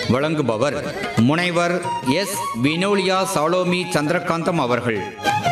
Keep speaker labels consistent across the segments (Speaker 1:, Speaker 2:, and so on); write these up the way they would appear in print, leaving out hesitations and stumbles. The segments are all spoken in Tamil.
Speaker 1: வழங்குபவர் முனைவர் எஸ். வினோலியா சாலோமி சந்திரகாந்தம் அவர்கள்.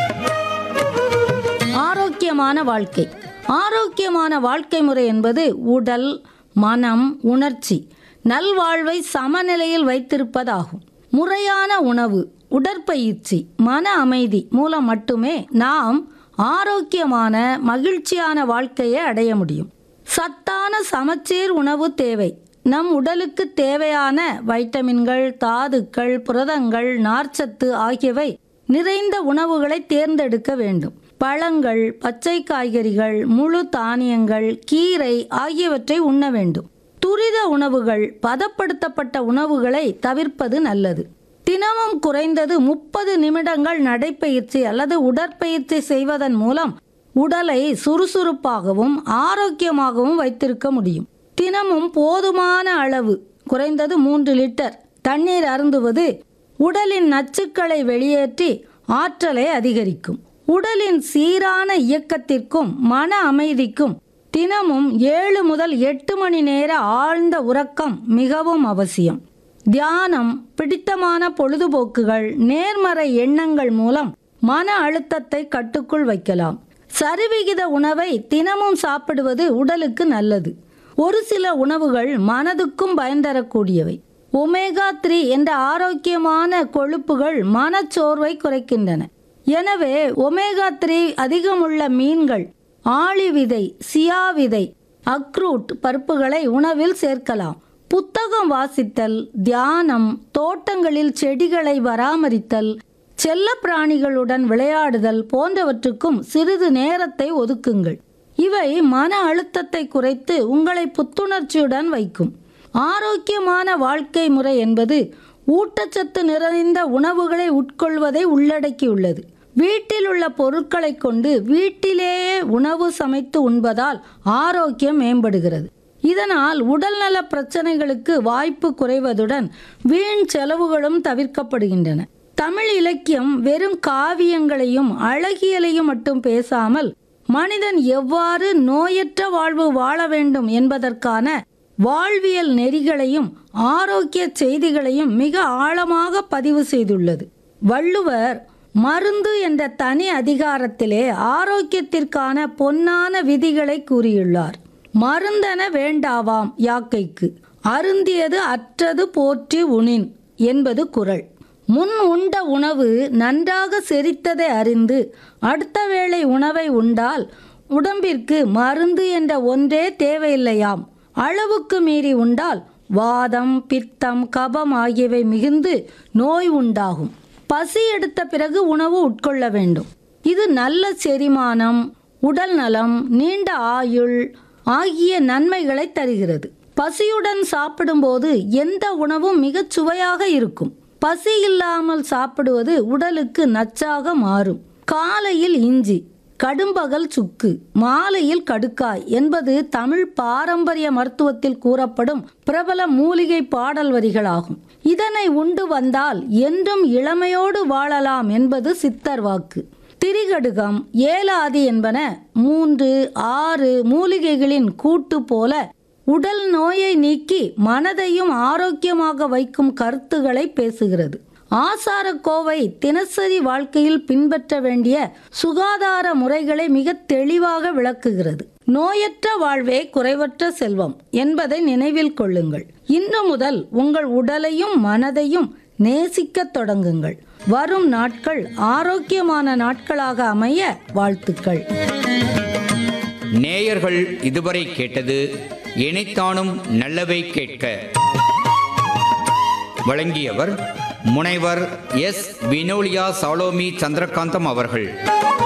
Speaker 2: ஆரோக்கியமான வாழ்க்கை. ஆரோக்கியமான வாழ்க்கை முறை என்பது உடல், மனம், உணர்ச்சி நல்வாழ்வை சமநிலையில் வைத்திருப்பதாகும். முறையான உணவு, உடற்பயிற்சி, மன அமைதி மூலம் மட்டுமே நாம் ஆரோக்கியமான மகிழ்ச்சியான வாழ்க்கையை அடைய முடியும். சத்தான சமச்சீர் உணவு தேவை. நம் உடலுக்கு தேவையான வைட்டமின்கள், தாதுக்கள், புரதங்கள், நார்ச்சத்து ஆகியவை நிறைந்த உணவுகளை தேர்ந்தெடுக்க வேண்டும். பழங்கள், பச்சை காய்கறிகள், முழு தானியங்கள், கீரை ஆகியவற்றை உண்ண வேண்டும். துரித உணவுகள், பதப்படுத்தப்பட்ட உணவுகளை தவிர்ப்பது நல்லது. தினமும் குறைந்தது 30 நிமிடங்கள் நடைப்பயிற்சி அல்லது உடற்பயிற்சி செய்வதன் மூலம் உடலை சுறுசுறுப்பாகவும் ஆரோக்கியமாகவும் வைத்திருக்க முடியும். தினமும் போதுமான அளவு, குறைந்தது 3 லிட்டர் தண்ணீர் அருந்துவது உடலின் நச்சுக்களை வெளியேற்றி ஆற்றலை அதிகரிக்கும். உடலின் சீரான இயக்கத்திற்கும் மன அமைதிக்கும் தினமும் 7 முதல் 8 மணி நேர ஆழ்ந்த உறக்கம் மிகவும் அவசியம். தியானம், பிடித்தமான பொழுதுபோக்குகள், நேர்மறை எண்ணங்கள் மூலம் மன அழுத்தத்தை கட்டுக்குள் வைக்கலாம். சரிவிகித உணவை தினமும் சாப்பிடுவது உடலுக்கு நல்லது. ஒரு சில உணவுகள் மனதுக்கும் பயன் தரக்கூடியவை. ஒமேகா 3 என்ற ஆரோக்கியமான கொழுப்புகள் மனச்சோர்வை குறைக்கின்றன. எனவே ஒமேகா 3 அதிகமுள்ள மீன்கள், ஆளி விதை, சியா விதை, அக்ரூட் பருப்புகளை உணவில் சேர்க்கலாம். புத்தகம் வாசித்தல், தியானம், தோட்டங்களில் செடிகளை பராமரித்தல், செல்ல பிராணிகளுடன் விளையாடுதல் போன்றவற்றுக்கும் சிறிது நேரத்தை ஒதுக்குங்கள். இவை மன அழுத்தத்தை குறைத்து உங்களை புத்துணர்ச்சியுடன் வைக்கும். ஆரோக்கியமான வாழ்க்கை முறை என்பது ஊட்டச்சத்து நிறைந்த உணவுகளை உட்கொள்வதை உள்ளடக்கியுள்ளது. வீட்டில் உள்ள பொருட்களை கொண்டு வீட்டிலேயே உணவு சமைத்து உண்பதால் ஆரோக்கியம் மேம்படுகிறது. இதனால் உடல்நல பிரச்சனைகளுக்கு வாய்ப்பு குறைவதுடன் வீண் செலவுகளும் தவிர்க்கப்படுகின்றன. தமிழ் இலக்கியம் வெறும் காவியங்களையும் அழகியலையும் மட்டும் பேசாமல் மனிதன் எவ்வாறு நோயற்ற வாழ்வு வாழ வேண்டும் என்பதற்கான வாழ்வியல் நெறிகளையும் ஆரோக்கிய செய்திகளையும் மிக ஆழமாக பதிவு செய்துள்ளது. வள்ளுவர் மருந்து என்ற தனி அதிகாரத்திலே ஆரோக்கியத்திற்கான பொன்னான விதிகளை கூறியுள்ளார். மருந்தென வேண்டாவாம் யாக்கைக்கு, அருந்தியது அற்றது போற்றி உணின் என்பது குறள். முன் உண்ட உணவு நன்றாக செரித்ததை அறிந்து அடுத்த வேளை உணவை உண்டால் உடம்பிற்கு மருந்து என்ற ஒன்றே தேவையில்லையாம். அளவுக்கு மீறி உண்டால் வாதம், பித்தம், கபம் ஆகியவை மிகுந்து நோய் உண்டாகும். பசி எடுத்த பிறகு உணவு உட்கொள்ள வேண்டும். இது நல்ல செரிமானம், உடல் நலம், நீண்ட ஆயுள் ஆகிய நன்மைகளை தருகிறது. பசியுடன் சாப்பிடும்போது எந்த உணவும் மிகச் சுவையாக இருக்கும். பசி இல்லாமல் சாப்பிடுவது உடலுக்கு நச்சாக மாறும். காலையில் இஞ்சி, கடும்பகல் சுக்கு, மாலையில் கடுக்காய் என்பது தமிழ் பாரம்பரிய மருத்துவத்தில் கூறப்படும் பிரபல மூலிகை பாடல் வரிகளாகும். இதனை உண்டு வந்தால் என்றும் இளமையோடு வாழலாம் என்பது சித்தர் வாக்கு. திரிகடுகம், ஏலாதி என்பன 3, 6 மூலிகைகளின் கூட்டு போல உடல் நோயை நீக்கி மனதையும் ஆரோக்கியமாக வைக்கும் கருத்துக்களை பேசுகிறது. ஆசாரக்கோவை தினசரி வாழ்க்கையில் பின்பற்ற வேண்டிய சுகாதார முறைகளை மிக தெளிவாக விளக்குகிறது. நோயற்ற வாழ்வே குறைவற்ற செல்வம் என்பதை நினைவில் கொள்ளுங்கள். இன்று முதல் உங்கள் உடலையும் மனதையும் நேசிக்க தொடங்குங்கள். வரும் நாட்கள் ஆரோக்கியமான நாட்களாக அமைய வாழ்த்துக்கள்.
Speaker 1: நேயர்கள் இதுவரை கேட்டது இணைத்தானும் நல்லவை கேட்க. வழங்கியவர் முனைவர் எஸ். வினோலியா சாலோமி சந்திரகாந்தம் அவர்கள்.